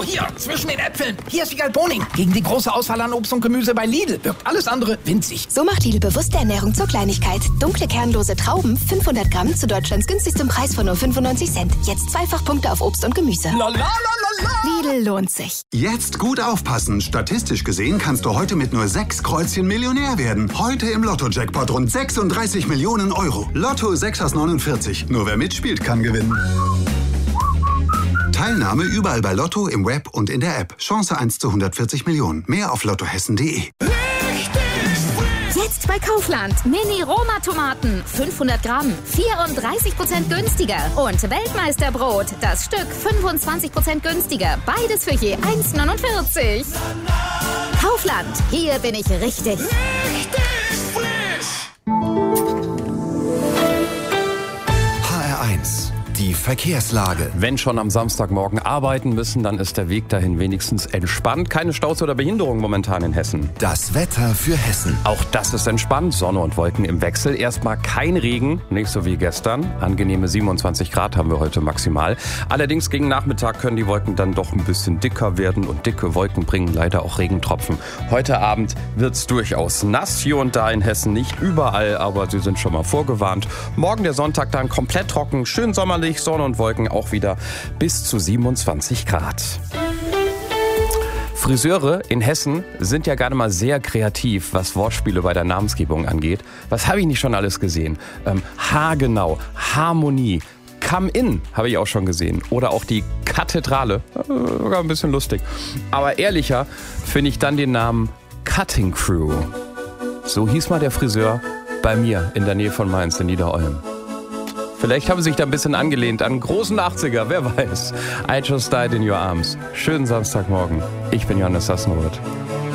Lotto, hier, zwischen den Äpfeln. Hier ist Wiegald Boning. Gegen die große Auswahl an Obst und Gemüse bei Lidl wirkt alles andere winzig. So macht Lidl bewusste Ernährung zur Kleinigkeit. Dunkle, kernlose Trauben, 500 Gramm zu Deutschlands günstigstem Preis von nur 95 Cent. Jetzt Zweifachpunkte auf Obst und Gemüse. La, la, la, la, la. Lidl lohnt sich. Jetzt gut aufpassen. Statistisch gesehen kannst du heute mit nur 6 Kreuzchen Millionär werden. Heute im Lotto-Jackpot rund 36 Millionen Euro. Lotto 6 aus 49. Nur wer mitspielt, kann gewinnen. Teilnahme überall bei Lotto, im Web und in der App. Chance 1 zu 140 Millionen. Mehr auf lottohessen.de. Jetzt bei Kaufland. Mini-Roma-Tomaten. 500 Gramm. 34% günstiger. Und Weltmeisterbrot. Das Stück 25% günstiger. Beides für je 1,49. Kaufland. Hier bin ich richtig. HR1. Die Verkehrslage. Wenn schon am Samstagmorgen arbeiten müssen, dann ist der Weg dahin wenigstens entspannt. Keine Staus oder Behinderung momentan in Hessen. Das Wetter für Hessen. Auch das ist entspannt. Sonne und Wolken im Wechsel. Erstmal kein Regen, nicht so wie gestern. Angenehme 27 Grad haben wir heute maximal. Allerdings gegen Nachmittag können die Wolken dann doch ein bisschen dicker werden. Und dicke Wolken bringen leider auch Regentropfen. Heute Abend wird's durchaus nass. Hier und da in Hessen, nicht überall, aber Sie sind schon mal vorgewarnt. Morgen der Sonntag dann komplett trocken, schön sommerlich. Sonne und Wolken auch wieder bis zu 27 Grad. Friseure in Hessen sind ja gerade mal sehr kreativ, was Wortspiele bei der Namensgebung angeht. Was habe ich nicht schon alles gesehen? Haargenau, Harmonie, Come-In habe ich auch schon gesehen. Oder auch die Kathedrale, sogar ein bisschen lustig. Aber ehrlicher finde ich dann den Namen Cutting Crew. So hieß mal der Friseur bei mir in der Nähe von Mainz in Niederolm. Vielleicht haben sie sich da ein bisschen angelehnt an einen großen 80er, wer weiß. I Just Died in Your Arms. Schönen Samstagmorgen. Ich bin Johannes Sassenroth.